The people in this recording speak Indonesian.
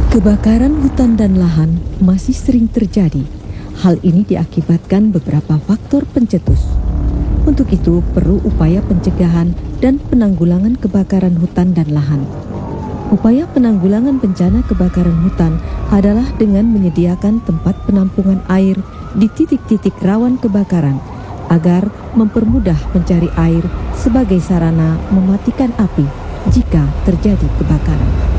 Kebakaran hutan dan lahan masih sering terjadi. Hal ini diakibatkan beberapa faktor pencetus. Untuk itu perlu upaya pencegahan dan penanggulangan kebakaran hutan dan lahan. Upaya penanggulangan bencana kebakaran hutan adalah dengan menyediakan tempat penampungan air di titik-titik rawan kebakaran agar mempermudah mencari air sebagai sarana mematikan api jika terjadi kebakaran.